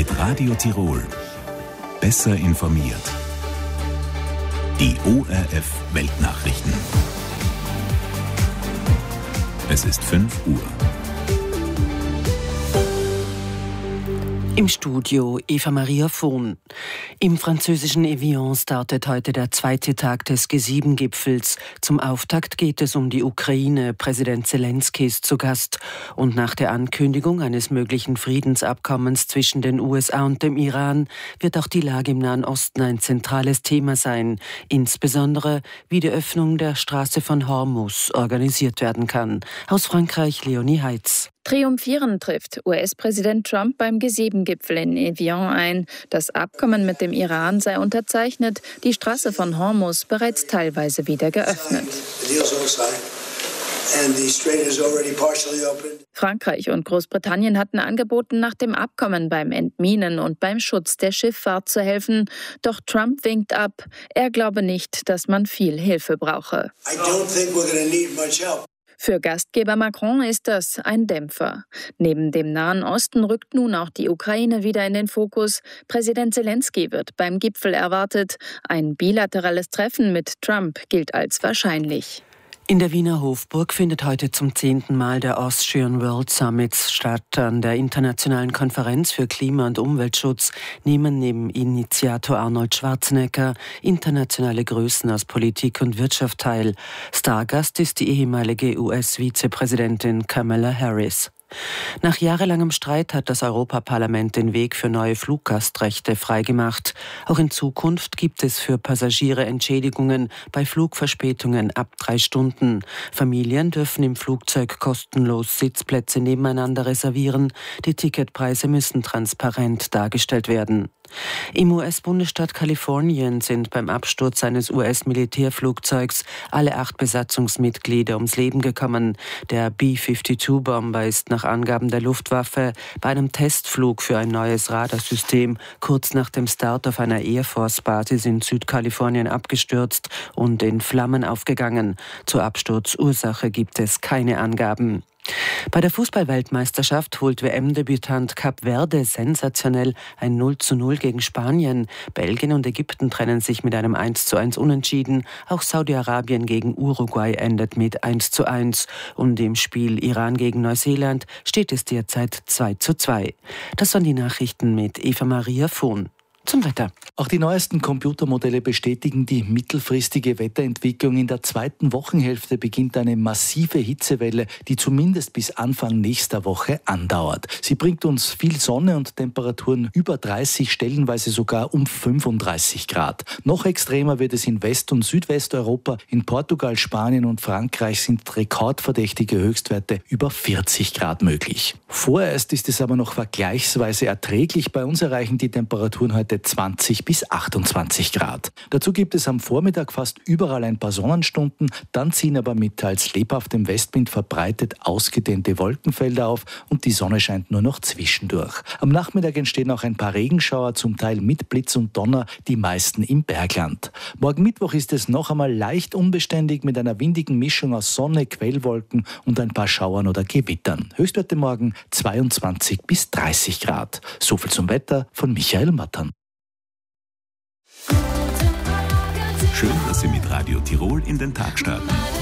Mit Radio Tirol. Besser informiert. Die ORF Weltnachrichten. Es ist 5 Uhr. Im Studio Eva Maria Vohn. Im französischen Evian startet heute der zweite Tag des G7-Gipfels. Zum Auftakt geht es um die Ukraine. Präsident Zelensky ist zu Gast. Und nach der Ankündigung eines möglichen Friedensabkommens zwischen den USA und dem Iran wird auch die Lage im Nahen Osten ein zentrales Thema sein. Insbesondere, wie die Öffnung der Straße von Hormuz organisiert werden kann. Aus Frankreich Leonie Heitz. Triumphierend trifft US-Präsident Trump beim G7-Gipfel in Evian ein. Das Abkommen mit dem Iran sei unterzeichnet, die Straße von Hormuz bereits teilweise wieder geöffnet. Frankreich und Großbritannien hatten angeboten, nach dem Abkommen beim Entminen und beim Schutz der Schifffahrt zu helfen. Doch Trump winkt ab. Er glaube nicht, dass man viel Hilfe brauche. Für Gastgeber Macron ist das ein Dämpfer. Neben dem Nahen Osten rückt nun auch die Ukraine wieder in den Fokus. Präsident Zelensky wird beim Gipfel erwartet. Ein bilaterales Treffen mit Trump gilt als wahrscheinlich. In der Wiener Hofburg findet heute zum 10. Mal der Austrian World Summit statt. An der internationalen Konferenz für Klima- und Umweltschutz nehmen neben Initiator Arnold Schwarzenegger internationale Größen aus Politik und Wirtschaft teil. Stargast ist die ehemalige US-Vizepräsidentin Kamala Harris. Nach jahrelangem Streit hat das Europaparlament den Weg für neue Fluggastrechte freigemacht. Auch in Zukunft gibt es für Passagiere Entschädigungen bei Flugverspätungen ab 3 Stunden. Familien dürfen im Flugzeug kostenlos Sitzplätze nebeneinander reservieren. Die Ticketpreise müssen transparent dargestellt werden. Im US-Bundesstaat Kalifornien sind beim Absturz eines US-Militärflugzeugs alle 8 Besatzungsmitglieder ums Leben gekommen. Der B-52-Bomber ist nach Angaben der Luftwaffe bei einem Testflug für ein neues Radarsystem kurz nach dem Start auf einer Air Force-Basis in Südkalifornien abgestürzt und in Flammen aufgegangen. Zur Absturzursache gibt es keine Angaben. Bei der Fußball-Weltmeisterschaft holt WM-Debütant Kap Verde sensationell ein 0:0 gegen Spanien. Belgien und Ägypten trennen sich mit einem 1:1 Unentschieden. Auch Saudi-Arabien gegen Uruguay endet mit 1:1. Und im Spiel Iran gegen Neuseeland steht es derzeit 2:2. Das waren die Nachrichten mit Eva Maria Vohn. Zum Wetter. Auch die neuesten Computermodelle bestätigen die mittelfristige Wetterentwicklung. In der zweiten Wochenhälfte beginnt eine massive Hitzewelle, die zumindest bis Anfang nächster Woche andauert. Sie bringt uns viel Sonne und Temperaturen über 30, stellenweise sogar um 35 Grad. Noch extremer wird es in West- und Südwesteuropa. In Portugal, Spanien und Frankreich sind rekordverdächtige Höchstwerte über 40 Grad möglich. Vorerst ist es aber noch vergleichsweise erträglich. Bei uns erreichen die Temperaturen heute 20 bis 28 Grad. Dazu gibt es am Vormittag fast überall ein paar Sonnenstunden, dann ziehen aber mit teils lebhaftem Westwind verbreitet ausgedehnte Wolkenfelder auf und die Sonne scheint nur noch zwischendurch. Am Nachmittag entstehen auch ein paar Regenschauer, zum Teil mit Blitz und Donner, die meisten im Bergland. Morgen Mittwoch ist es noch einmal leicht unbeständig mit einer windigen Mischung aus Sonne, Quellwolken und ein paar Schauern oder Gewittern. Höchstwerte morgen 22 bis 30 Grad. So viel zum Wetter von Michael Mattern. Schön, dass Sie mit Radio Tirol in den Tag starten.